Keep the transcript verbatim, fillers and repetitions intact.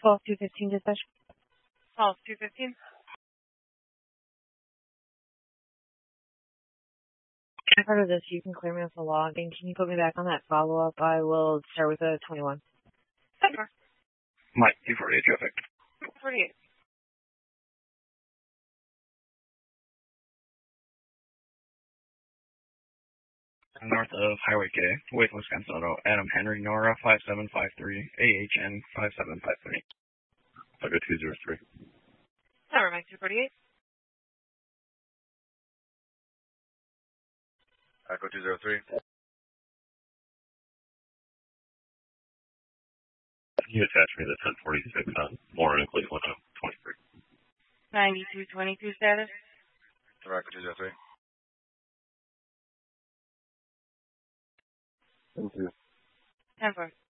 twelve two fifteen dispatch. twelve two fifteen. I've heard of this. You can clear me off the logging. Can you put me back on that follow-up? I will start with a twenty-one. Sure. Mike, two forty-eight traffic. forty-eight. North of Highway K, Wake, Wisconsin Auto, Adam Henry, Nora, five seven five three, A H N five seven five three. Echo two zero three. Tower Mike two forty-eight. Echo two zero three. Can you attach me to ten forty-six on Lauren and Cleveland on twenty-three? ninety-two twenty-two status. Echo two zero three. Thank you. ten four.